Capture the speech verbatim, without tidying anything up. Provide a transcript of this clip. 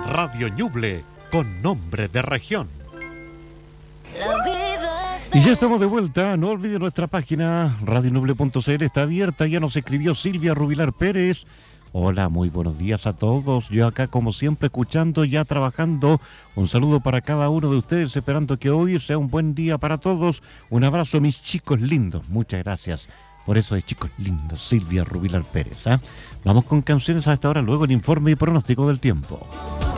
Radio Ñuble, con nombre de región. Y ya estamos de vuelta. No olviden nuestra página radio ñuble punto c l, está abierta. Ya nos escribió Silvia Rubilar Pérez. Hola, muy buenos días a todos. Yo acá como siempre escuchando, ya trabajando. Un saludo para cada uno de ustedes, esperando que hoy sea un buen día para todos. Un abrazo, mis chicos lindos. Muchas gracias por eso de chicos lindos, Silvia Rubilar Pérez. ¿eh? Vamos con canciones a esta hora, luego el informe y pronóstico del tiempo.